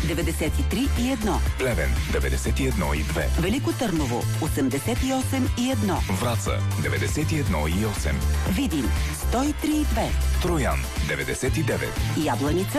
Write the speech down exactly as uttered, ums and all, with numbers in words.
деветдесет и три и едно. Плевен деветдесет и едно и две. Велико Търново осемдесет и осем и едно. Враца деветдесет и едно и осем. Видин сто и три и две. Троян деветдесет и девет. Ябланица